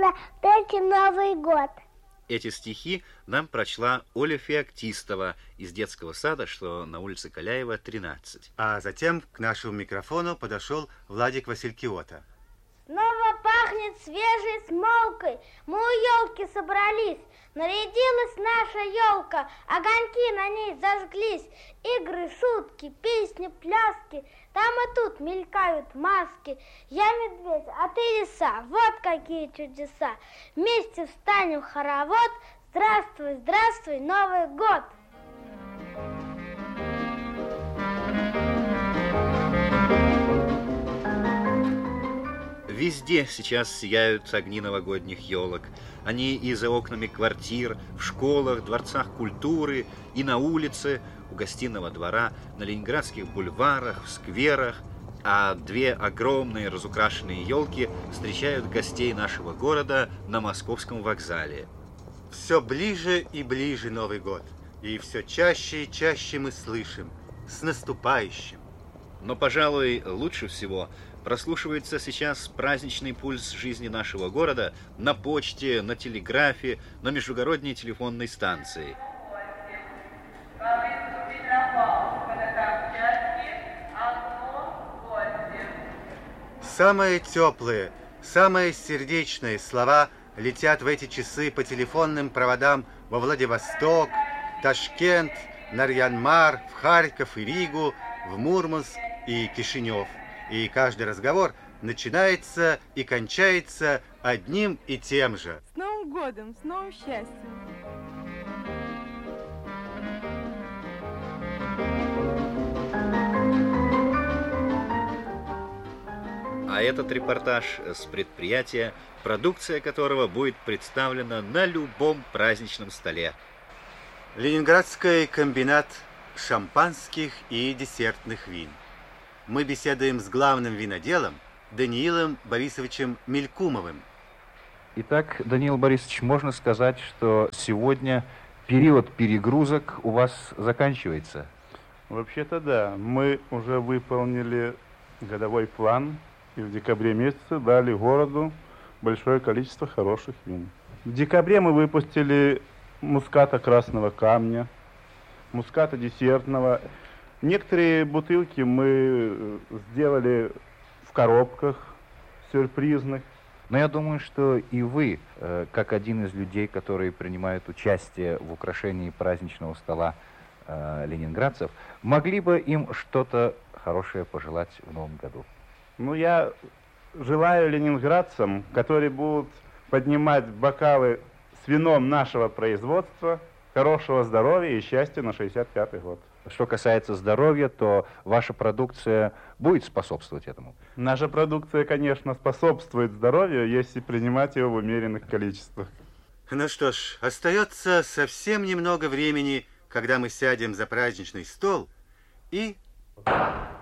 встречи Новый год. Эти стихи нам прочла Оля Феоктистова из детского сада, что на улице Каляева, 13. А затем к нашему микрофону подошел Владик Василькиота. Снова пахнет свежей смолкой. Мы у елки собрались. Нарядилась наша елка, огоньки на ней зажглись. Игры, шутки, песни, пляски. Там и тут мелькают маски. Я медведь, а ты лиса. Вот какие чудеса. Вместе встанем в хоровод. Здравствуй, здравствуй, Новый год. Везде сейчас сияют огни новогодних елок. Они и за окнами квартир, в школах, дворцах культуры, и на улице, у гостиного двора, на ленинградских бульварах, в скверах. А две огромные разукрашенные елки встречают гостей нашего города на Московском вокзале. Все ближе и ближе Новый год. И все чаще и чаще мы слышим: с наступающим. Но, пожалуй, лучше всего прослушивается сейчас праздничный пульс жизни нашего города на почте, на телеграфе, на междугородней телефонной станции. Самые теплые, самые сердечные слова летят в эти часы по телефонным проводам во Владивосток, Ташкент, Нарьян-Мар, в Харьков и Ригу, в Мурманск и Кишинев. И каждый разговор начинается и кончается одним и тем же. С Новым годом, с новым счастьем! А этот репортаж с предприятия, продукция которого будет представлена на любом праздничном столе. Ленинградский комбинат шампанских и десертных вин. Мы беседуем с главным виноделом Даниилом Борисовичем Мелькумовым. Итак, Даниил Борисович, можно сказать, что сегодня период перегрузок у вас заканчивается? Вообще-то да. Мы уже выполнили годовой план и в декабре месяце дали городу большое количество хороших вин. В декабре мы выпустили муската красного камня, муската десертного. Некоторые бутылки мы сделали в коробках сюрпризных. Но я думаю, что и вы, как один из людей, которые принимают участие в украшении праздничного стола ленинградцев, могли бы им что-то хорошее пожелать в новом году. Ну, я желаю ленинградцам, которые будут поднимать бокалы с вином нашего производства, хорошего здоровья и счастья на 65-й год. Что касается здоровья, то ваша продукция будет способствовать этому? Наша продукция, конечно, способствует здоровью, если принимать его в умеренных количествах. Ну что ж, остается совсем немного времени, когда мы сядем за праздничный стол и...